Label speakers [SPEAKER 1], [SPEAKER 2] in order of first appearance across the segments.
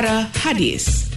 [SPEAKER 1] Hadis.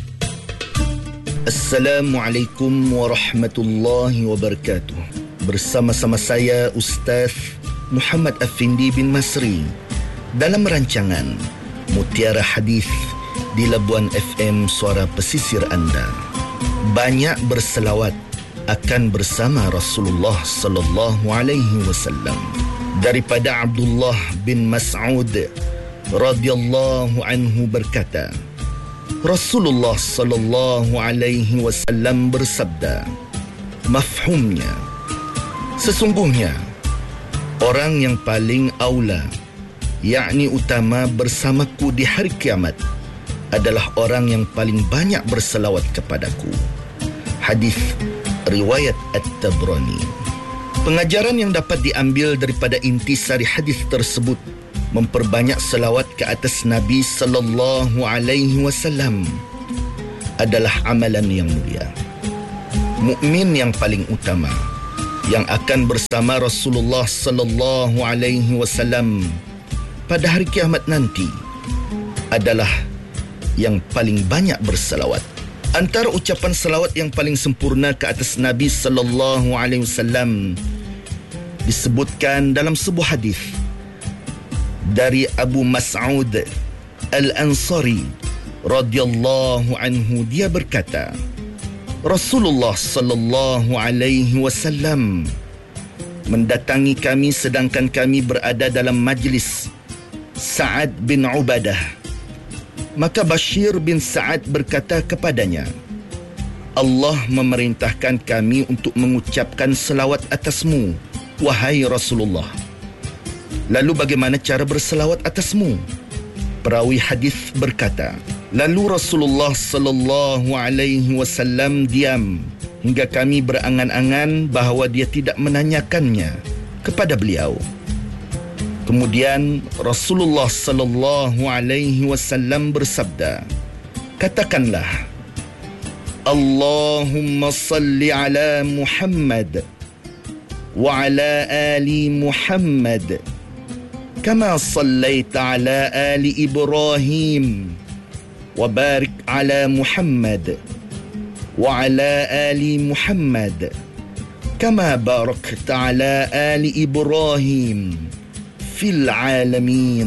[SPEAKER 2] Assalamualaikum warahmatullahi wabarakatuh. Bersama-sama saya Ustaz Muhammad Afindi bin Masri dalam rancangan Mutiara Hadis di Labuan FM Suara Pesisir Anda. Banyak berselawat akan bersama Rasulullah sallallahu alaihi wasallam. Daripada Abdullah bin Mas'ud radhiyallahu anhu berkata, Rasulullah sallallahu alaihi wasallam bersabda, mafhumnya, sesungguhnya orang yang paling aula, yakni utama bersamaku di hari kiamat adalah orang yang paling banyak berselawat kepadaku. Hadis riwayat At-Tabrani. Pengajaran yang dapat diambil daripada intisari hadis tersebut, memperbanyak selawat ke atas Nabi sallallahu alaihi wasallam adalah amalan yang mulia. Mukmin yang paling utama yang akan bersama Rasulullah sallallahu alaihi wasallam pada hari kiamat nanti adalah yang paling banyak berselawat. Antara ucapan selawat yang paling sempurna ke atas Nabi sallallahu alaihi wasallam disebutkan dalam sebuah hadis dari Abu Mas'ud Al-Ansari radhiyallahu anhu. Dia berkata, Rasulullah sallallahu alaihi wasallam mendatangi kami sedangkan kami berada dalam majlis Sa'ad bin Ubadah. Maka Bashir bin Sa'ad berkata kepadanya, Allah memerintahkan kami untuk mengucapkan selawat atasmu, wahai Rasulullah. Lalu bagaimana cara berselawat atasmu? Perawi hadis berkata, lalu Rasulullah sallallahu alaihi wasallam diam hingga kami berangan-angan bahawa dia tidak menanyakannya kepada beliau. Kemudian Rasulullah sallallahu alaihi wasallam bersabda, katakanlah, Allahumma salli ala Muhammad wa ala ali Muhammad كما صليت على آل إبراهيم وبارك على محمد وعلى آل محمد كما باركت على آل إبراهيم في العالمين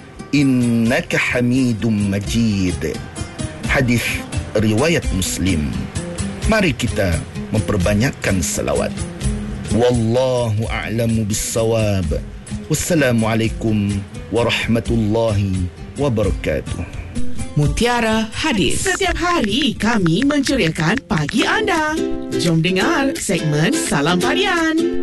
[SPEAKER 2] إنك حميد مجيد. Hadis riwayat Muslim. Mari kita memperbanyakkan selawat. Wallahu a'lamu bis-shawab. Wassalamualaikum warahmatullahi wabarakatuh.
[SPEAKER 1] Mutiara Hadis. Setiap hari kami menceriakan pagi anda. Jom dengar segmen Salam Harian.